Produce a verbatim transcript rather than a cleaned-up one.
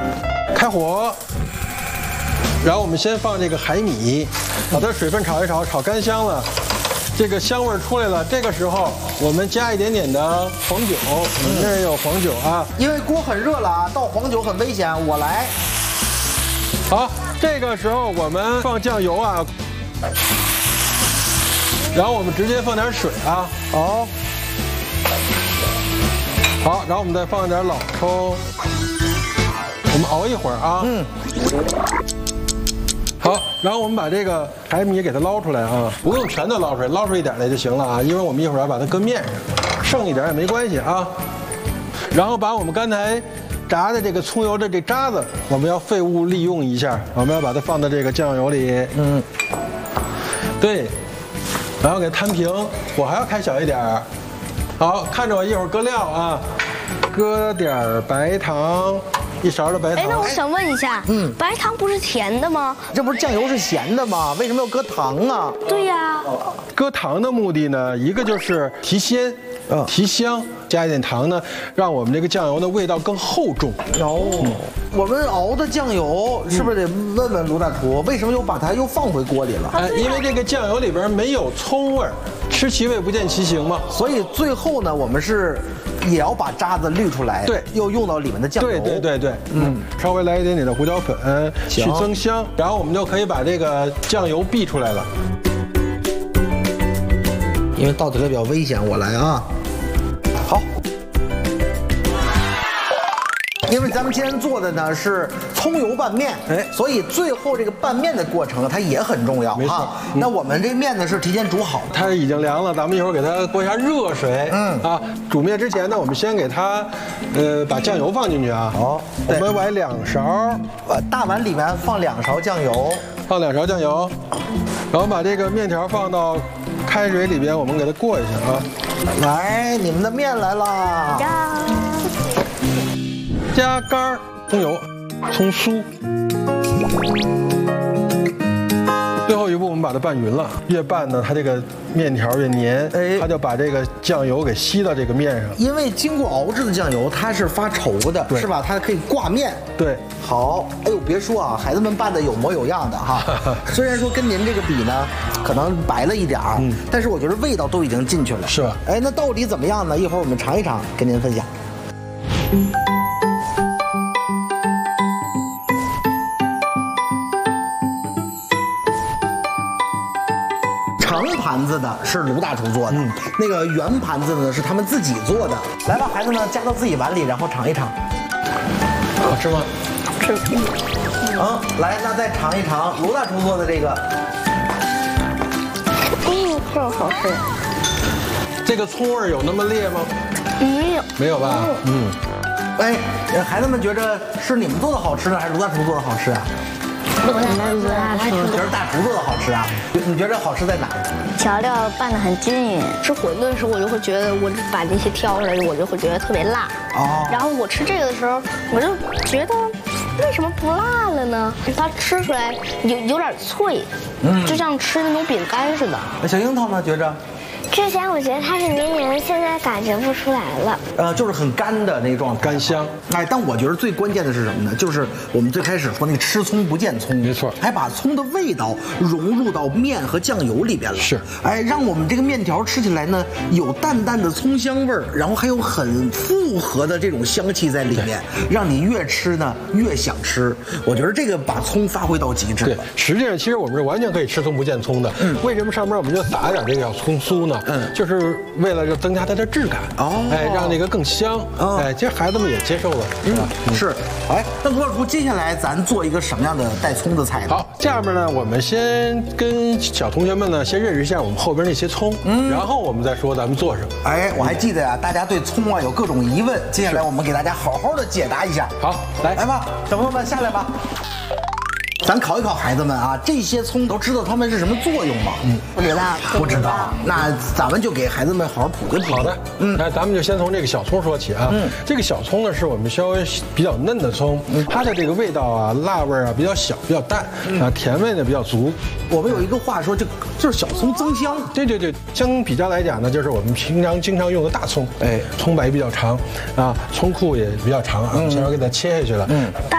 开火，然后我们先放这个海米，把它水分炒一炒，炒干香了，这个香味出来了。这个时候我们加一点点的黄酒，我们这儿有黄酒啊。 因为锅很热了啊，倒黄酒很危险，我来。 好，这个时候我们放酱油啊，然后我们直接放点水啊。 好。 好，然后我们再放一点老抽，我们熬一会儿啊。嗯。好，然后我们把这个海米给它捞出来啊，不用全都捞出来，捞出一点来就行了啊，因为我们一会儿要把它搁面上，剩一点也没关系啊。然后把我们刚才炸的这个葱油的这渣子，我们要废物利用一下，我们要把它放到这个酱油里。嗯。对，然后给它摊平，火还要开小一点。好，看着我一会儿搁料啊，搁点白糖，一勺的白糖。 哎，那我想问一下，嗯，白糖不是甜的吗？ 这不是酱油是咸的吗？为什么要搁糖啊？ 对呀， 搁糖的目的呢，一个就是提鲜，嗯，提香，加一点糖呢，让我们这个酱油的味道更厚重。 哦，嗯、我们熬的酱油是不是得问问卢大厨，为什么又把它又放回锅里了？ 哎，因为这个酱油里边没有葱味儿。吃其味不见其形嘛， 所以最后呢，我们是也要把渣子滤出来， 对， 又用到里面的酱油， 对对对对，嗯，稍微来一点点的胡椒粉去增香，然后我们就可以把这个酱油煸出来了。 因为倒起来比较危险，我来啊，好。因为咱们今天做的呢是葱油拌面，哎，所以最后这个拌面的过程它也很重要哈。那我们这面呢是提前煮好的， 它已经凉了，咱们一会儿给它过一下热水。嗯啊，煮面之前呢，我们先给它，呃，把酱油放进去啊。好，我们崴两勺， 呃，大碗里面放两勺酱油， 放两勺酱油，然后把这个面条放到开水里边，我们给它过一下啊。 来，你们的面来啦。 加干儿、葱油、葱酥，最后一步我们把它拌匀了。越拌呢，它这个面条越黏，哎，它就把这个酱油给吸到这个面上。 因为经过熬制的酱油，它是发稠的，是吧？它可以挂面。 对， 好，哎呦，别说啊，孩子们拌的有模有样的哈。虽然说跟您这个比呢，可能白了一点儿，嗯，但是我觉得味道都已经进去了， 是吧？ 哎，那到底怎么样呢？一会儿我们尝一尝，跟您分享。长盘子的是卢大厨做的，嗯、那个圆盘子呢是他们自己做的。来吧，孩子们夹到自己碗里，然后尝一尝。 好吃吗？ 吃。 嗯，来，那再尝一尝卢大厨做的这个。 嗯，这好吃。 这个葱味有那么烈吗？ 没有。 没有吧？嗯。 哎，孩子们觉着是你们做的好吃呢，还是卢大厨做的好吃啊？ 我觉得觉得大厨做的好吃啊？你觉得好吃在哪？ 调料拌得很均匀。吃馄饨的时候，我就会觉得我把那些挑出来，我就会觉得特别辣。哦。然后我吃这个的时候，我就觉得为什么不辣了呢？它吃出来有有点脆，嗯，就像吃那种饼干似的。 那小樱桃呢？觉着？ 之前我觉得它是黏黏的，现在感觉不出来了。 呃，就是很干的那种干香。 哎，但我觉得最关键的是什么呢？就是我们最开始说那个吃葱不见葱， 没错， 还把葱的味道融入到面和酱油里边了。 是， 哎，让我们这个面条吃起来呢有淡淡的葱香味儿，然后还有很复合的这种香气在里面，让你越吃呢越想吃。我觉得这个把葱发挥到极致了。 对，实际上其实我们是完全可以吃葱不见葱的。嗯，为什么上面我们就撒点这个小葱酥呢？嗯，就是为了增加它的质感哦，哎，让那个更香。哦，哎，其实孩子们也接受了，是吧？ 嗯，是。哎，那卢大厨，接下来咱做一个什么样的带葱的菜呢？ 好，下面呢，我们先跟小同学们呢先认识一下我们后边那些葱，嗯，然后我们再说咱们做什么。 哎，我还记得呀，大家对葱啊有各种疑问，接下来我们给大家好好的解答一下。 好，来来吧，小朋友们下来吧。咱考一考孩子们啊，这些葱都知道它们是什么作用吗？ 嗯，不知道， 不知道。那咱们就给孩子们好好普及普及。 好的，嗯，那咱们就先从这个小葱说起啊。嗯，这个小葱呢是我们稍微比较嫩的葱，它的这个味道啊，辣味啊比较小，比较淡，啊，甜味呢比较足。 我们有一个话说，就就是小葱增香。 对对对，相比较来讲呢，就是我们平常经常用的大葱，哎，葱白比较长，啊，葱库也比较长啊，先要给它切下去了。嗯。